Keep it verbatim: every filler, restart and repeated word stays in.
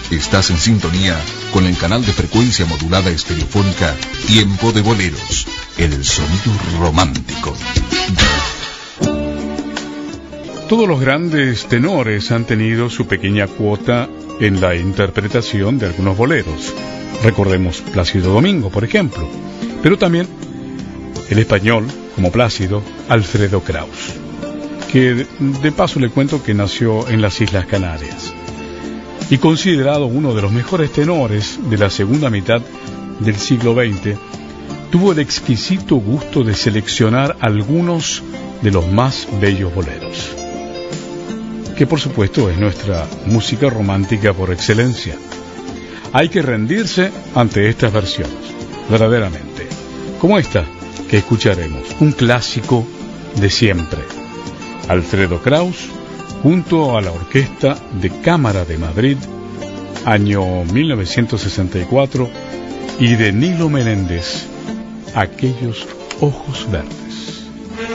Estás en sintonía con el canal de frecuencia modulada estereofónica Tiempo de Boleros, el sonido romántico. Todos los grandes tenores han tenido su pequeña cuota en la interpretación de algunos boleros. Recordemos Plácido Domingo, por ejemplo, pero también el español, como Plácido, Alfredo Kraus, que de, de paso le cuento que nació en las Islas Canarias y considerado uno de los mejores tenores de la segunda mitad del siglo veinte, tuvo el exquisito gusto de seleccionar algunos de los más bellos boleros, que por supuesto es nuestra música romántica por excelencia. Hay que rendirse ante estas versiones, verdaderamente, como esta que escucharemos, un clásico de siempre. Alfredo Kraus, junto a la Orquesta de Cámara de Madrid, año mil novecientos sesenta y cuatro, y de Nilo Meléndez, Aquellos ojos verdes.